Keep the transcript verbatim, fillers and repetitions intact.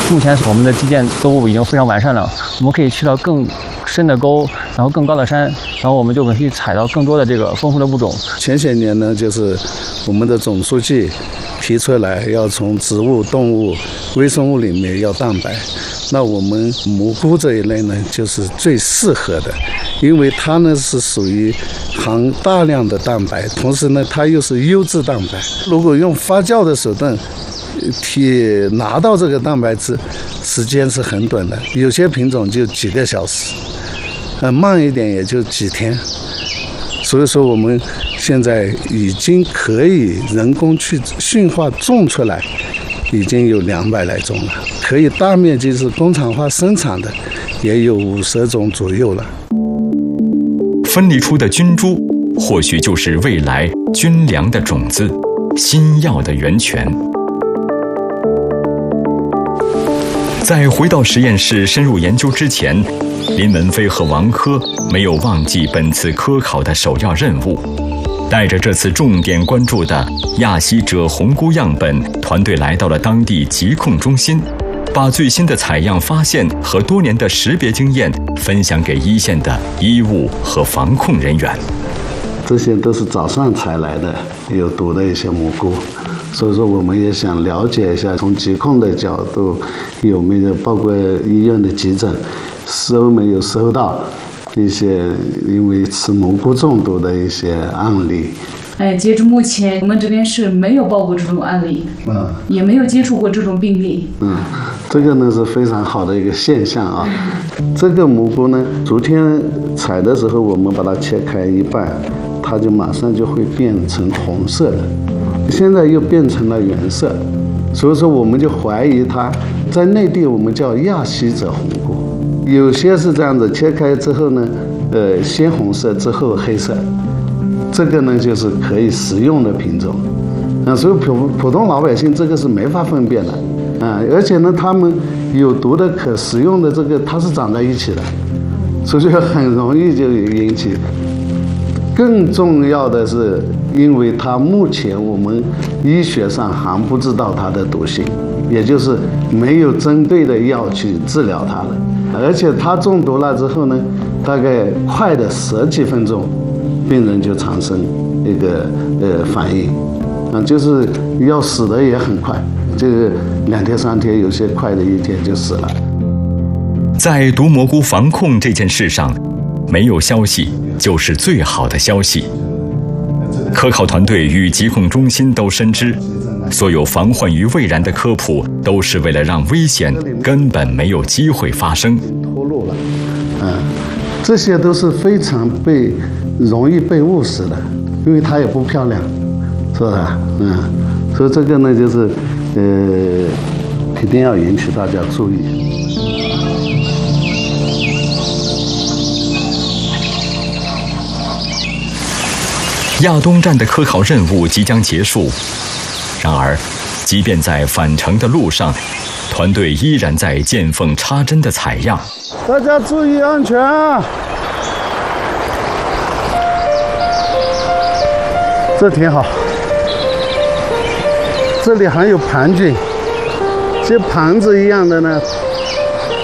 目前我们的基建都已经非常完善了，我们可以去到更深的沟，然后更高的山，然后我们就可以采到更多的这个丰富的物种。 前些年呢，就是我们的总书记提出来要从植物、动物、微生物里面要蛋白，那我们蘑菇这一类呢，就是最适合的，因为它呢是属于含大量的蛋白，同时呢它又是优质蛋白。如果用发酵的手段提拿到这个蛋白质，时间是很短的，有些品种就几个小时，呃，慢一点也就几天。所以说我们现在已经可以人工去驯化种出来，已经有两百来种了，可以大面积是工厂化生产的，也有五十种左右了。 分离出的菌株，或许就是未来军粮的种子，新药的源泉。在回到实验室深入研究之前，林文飞和王珂没有忘记本次科考的首要任务，带着这次重点关注的亚希者红菇样本，团队来到了当地疾控中心，把最新的采样发现和多年的识别经验分享给一线的医务和防控人员。 这些都是早上采来的有毒的一些蘑菇，所以说我们也想了解一下，从疾控的角度有没有，包括医院的急诊收没有收到一些因为吃蘑菇中毒的一些案例。 哎，截至目前，我们这边是没有报过这种案例，嗯，也没有接触过这种病例。 嗯，这个呢是非常好的一个现象啊。这个蘑菇呢，昨天采的时候，我们把它切开一半，它就马上就会变成红色的，现在又变成了原色，所以说我们就怀疑它在内地我们叫亚希者红菇，有些是这样子切开之后呢，呃，先红色之后黑色。这个呢就是可以食用的品种，啊，所以普普通老百姓这个是没法分辨的，啊，而且呢，它们有毒的可食用的这个它是长在一起的，所以很容易就引起。更重要的是，因为它目前我们医学上还不知道它的毒性，也就是没有针对的药去治疗它的，而且它中毒了之后呢，大概快的十几分钟。病人就产生一个呃反应，啊，就是要死的也很快，这个两天三天，有些快的一天就死了。 在毒蘑菇防控这件事上，没有消息就是最好的消息。科考团队与疾控中心都深知，所有防患于未然的科普都是为了让危险根本没有机会发生。 脱落了，嗯，这些都是非常被。容易被误食的，因为它也不漂亮，是吧？嗯，所以这个呢，就是呃，一定要引起大家注意。 亚东站的科考任务即将结束，然而，即便在返程的路上，团队依然在见缝插针的采样。 大家注意安全啊！这挺好，这里还有盘菌，像盘子一样的呢，